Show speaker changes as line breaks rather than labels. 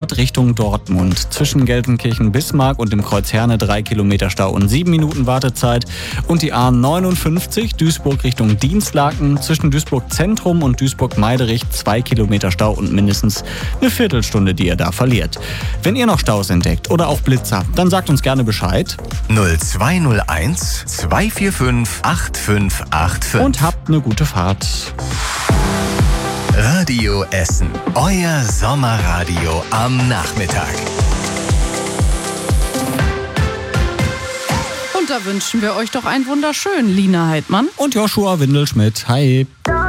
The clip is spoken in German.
A100 Richtung Dortmund. Zwischen Gelsenkirchen-Bismarck und dem Kreuz Herne 3 Kilometer Stau und 7 Minuten Wartezeit. Und die A59 Duisburg Richtung Dinslaken. Zwischen Duisburg Zentrum und Duisburg-Meiderich 2 Kilometer Stau und mindestens eine Viertelstunde, die ihr da verliert. Wenn ihr noch Staus entdeckt oder auch Blitzer, dann sagt uns gerne Bescheid.
0201 245 8585.
Und habt eine gute Fahrt.
Radio Essen. Euer Sommerradio am Nachmittag.
Und da wünschen wir euch doch einen wunderschönen Lina Heidmann
Und Joshua Windelschmidt. Hi.